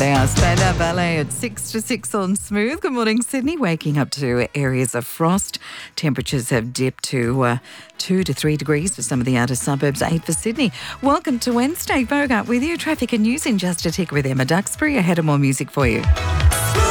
They are Spandau Ballet at 6 to 6 on Smooth. Good morning, Sydney. Waking up to areas of frost. Temperatures have dipped to 2 to 3 degrees for some of the outer suburbs, 8 for Sydney. Welcome to Wednesday. Bogart with you. Traffic and news in just a tick with Emma Duxbury. Ahead of more music for you.